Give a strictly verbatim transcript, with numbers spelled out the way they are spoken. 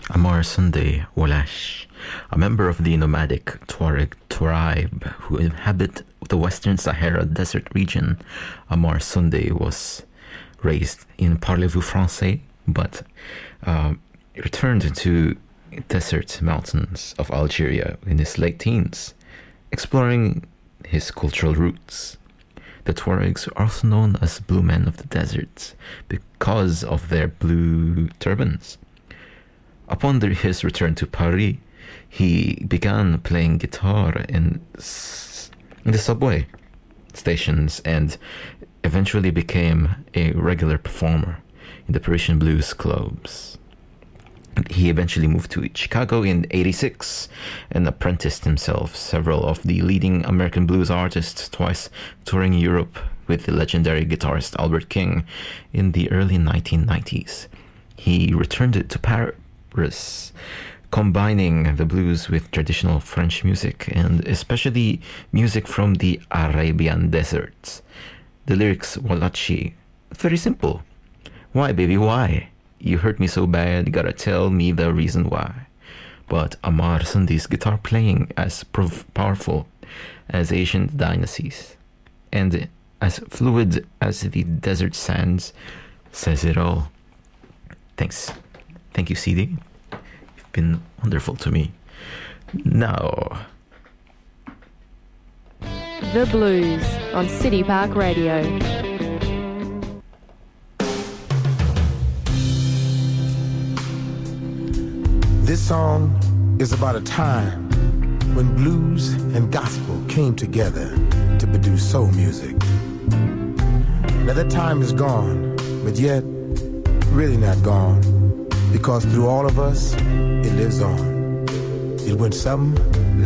Amar Sunday Walash, a member of the nomadic Tuareg tribe who inhabit the Western Sahara Desert region. Amar Sunday was raised in Parlez-vous Français, but uh, returned to desert mountains of Algeria in his late teens, exploring his cultural roots. The Tuaregs are also known as Blue Men of the Desert because of their blue turbans. Upon the, his return to Paris, he began playing guitar in, in the subway stations and eventually became a regular performer in the Parisian blues clubs. He eventually moved to Chicago in eighty-six and apprenticed himself several of the leading American blues artists, twice touring Europe with the legendary guitarist Albert King in the early nineteen nineties. He returned to Paris, combining the blues with traditional French music and especially music from the Arabian deserts. The lyrics Walachi, very simple. Why, baby, why? You hurt me so bad, gotta tell me the reason why. But Amar Sunday's guitar playing as prov- powerful as ancient dynasties and as fluid as the desert sands says it all. Thanks. Thank you, C D. You've been wonderful to me. Now, The Blues on City Park Radio. This song is about a time when blues and gospel came together to produce soul music. Now that time is gone, but yet really not gone, because through all of us, it lives on. It went something